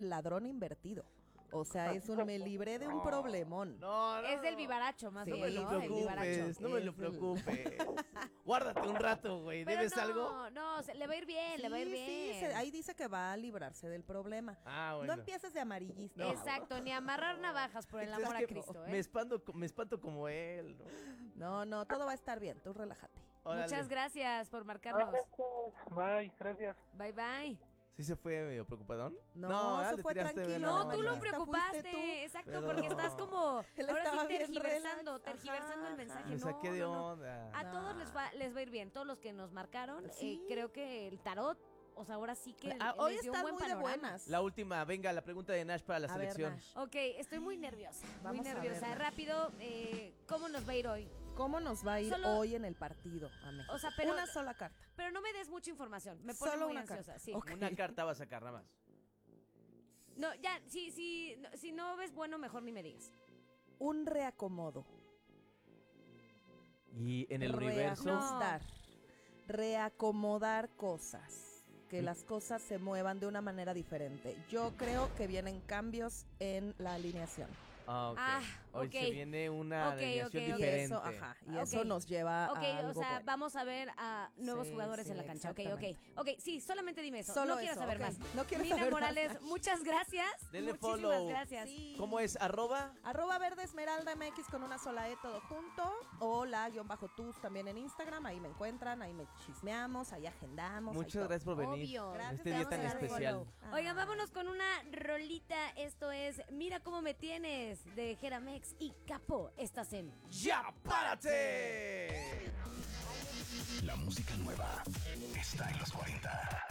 ladrón invertido. O sea, es un me libré de un problemón. No, Es del vivaracho, más Sí, o No me menos, lo ¿no? El vivaracho. preocupes, no me lo Es preocupes. Guárdate un rato, güey. Pero ¿Debes no, algo? no, le va a ir bien, le va a ir bien. Sí, ahí dice que va a librarse del problema. Ah, bueno. No empieces de amarillista. No. Exacto, ni amarrar navajas por el Es amor que a Cristo, me ¿eh? espanto como él, ¿no? No, todo va a estar bien, tú relájate. Órale. Muchas gracias por marcarnos. Bye, gracias. Bye, bye. ¿Sí se fue medio preocupadón? No, ¿verdad? se Le fue tiraste tranquilo. veneno. No, tú lo Amarillista preocupaste, fuiste tú. exacto, Perdón. porque estás como, Él ahora estaba sí bien tergiversando, relax. tergiversando Ajá, el mensaje. Me No, saqué de no, no. onda. A todos les va a ir bien, todos los que nos marcaron, Sí. creo que el tarot, o sea, ahora sí que Hoy les dio un están buen muy de panorama. buenas. La última, venga, la pregunta de Nash para la A ver, selección. Nash. Ok, estoy muy nerviosa, Vamos a nerviosa. ver. Rápido, ¿cómo nos va a ir hoy? ¿Cómo nos va a ir Solo- hoy en el partido a México? O sea, pero- Una sola carta. Pero no me des mucha información, me pone Solo muy una ansiosa. carta. Sí. Ok. Una carta va a sacar nada más. No, ya, si no ves bueno, mejor ni me digas. Un reacomodo. Y en el universo. Reajustar. Reacomodar cosas. Que las cosas se muevan de una manera diferente. Yo creo que vienen cambios en la alineación. Ah, ok. Ah, Hoy ok. se viene una Ok, alineación ok, ok. diferente. Y eso, ajá, y Ok. eso nos lleva Ok, a algo o sea, bueno. vamos a ver a nuevos Sí, jugadores sí, en la cancha. Ok, exactamente. ok. Sí, solamente dime eso. Solo no quiero eso, saber ok. más. No quiero Mina saber más. Morales, muchas gracias. Denle Muchísimas follow. gracias. Sí. ¿Cómo es? ¿Arroba? @verde esmeralda MX con una sola E todo junto. O la_tus también en Instagram. Ahí me encuentran, ahí me chismeamos, ahí agendamos. ahí Muchas todo. gracias por venir. Obvio. En Gracias, este te día vamos tan a dar especial. follow. Oigan, vámonos con una rolita. Esto es Mira cómo me tienes de Jeramex y Capo. Estás en ¡Ya párate! La música nueva está en los 40.